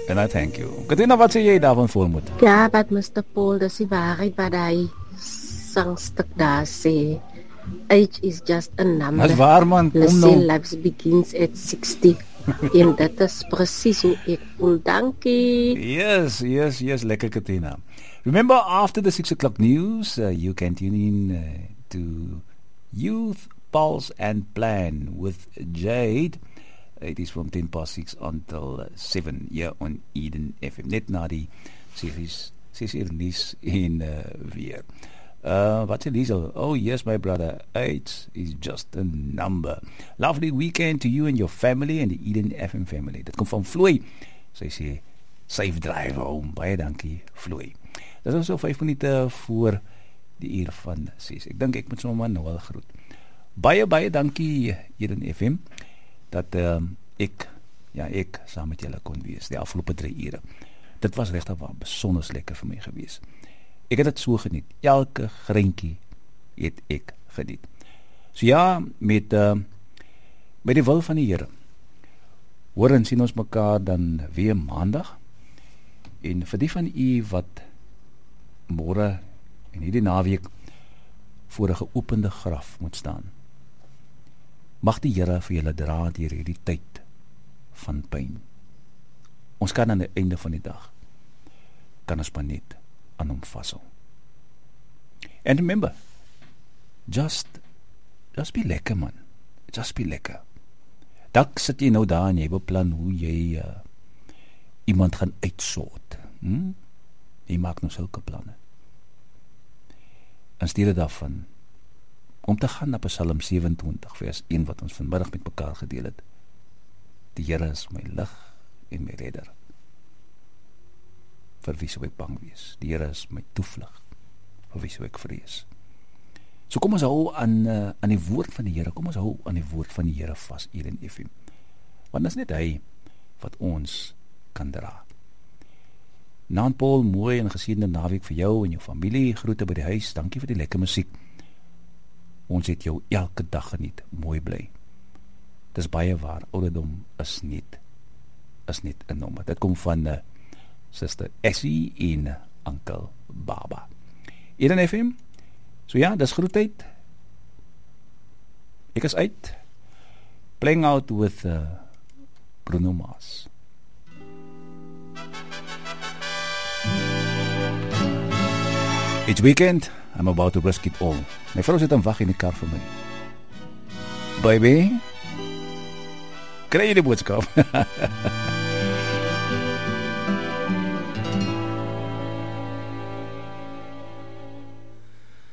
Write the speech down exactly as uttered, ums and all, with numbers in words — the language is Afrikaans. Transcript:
And I thank you. Katrina, wat sê jy daarvan voormoed? Ja, wat mister Paul, dis die waarheid wat hy sangstuk daar sê. Age is just a number. Dis waar man, kom Let's nou. say life begins at sixty. En dit is presies hoe ek voel. Dankie. Yes, yes, yes, lekker Katrina. Remember, after the six o'clock news, uh, you can tune in uh, to Youth Pulse and Plan with Jade. It is from ten past six until uh, seven here on Eden F M. Net na die series, series nuus en uh, weer. Uh, wat sê Liesel? Oh yes, my brother, age is just a number. Lovely weekend to you and your family and the Eden F M family. Dit kom van Floy. Sy sê, safe drive home. Baie dankie, Floy. Dit is so vyf minute voor die uur van ses. Ek dink ek moet sommer nou al groet. Baie, baie dankie, Eden F M, dat uh, ek, ja, ek saam met julle kon wees, die afgelope drie ure. Dit was regtig waar besonders lekker vir my gewees. Ek het dit so geniet. Elke greintjie het ek geniet. So ja, met, uh, met die wil van die Here, hoor en sien ons mekaar dan weer maandag. En vir die van u wat môre en hierdie naweek voor 'n geopende graf moet staan, mag die Here vir julle dra deur hierdie tyd van pyn. Ons kan aan die einde van die dag, kan ons maar net aan hom vashou. And remember, just, just be lekker man, just be lekker. Dalk sit jy nou daar en jy beplan hoe jy uh, iemand gaan uitsort. Hm? Jy maak nou sulke planne. In steede daarvan, om te gaan na Psalm sewe-en-twintig vers een wat ons vanmiddag met mekaar gedeel het. Die Here is my lig en my redder. Vir wie sou ek bang wees? Die Here is my toevlug. Vir wie sou ek vrees? So kom ons hou aan, uh, aan die woord van die Here. Kom ons hou aan die woord van die Here vas hier in F M. Want dit is net hy wat ons kan dra. Naan Paul, mooi en geseënde naweek vir jou en jou familie. Groete by die huis. Dankie vir die lekker musiek. Ons het jou elke dag geniet. Mooi bly. Dis baie waar. Ouderdom is net is net 'n nommer. Dit kom van uh, Sister Essie en uh, Uncle Baba. Eden F M. So ja, dis groetheid. Ek is uit. Playing out with uh, Bruno Mars. It's weekend. I'm about to risk it all. My vrou sit en wag in die kar vir my. Baby, kry jy die boodskap?